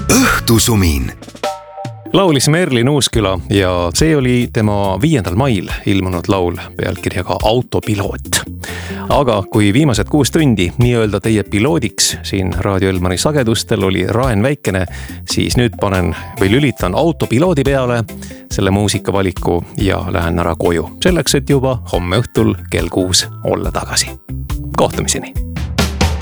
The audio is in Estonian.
õhtusumin. Laulis Merlin Uusküla ja see oli tema 5. mail ilmunud laul pealkirjaga Autopiloot. Aga kui viimased 6 tundi nii-öelda teie piloodiks siin Raadio Elmari sagedustel oli Raen Väikene, siis nüüd lülitan autopiloodi peale selle muusikavaliku ja lähen ära koju. Selleks, et juba homme õhtul kell 6 olla tagasi. Kohtumiseni!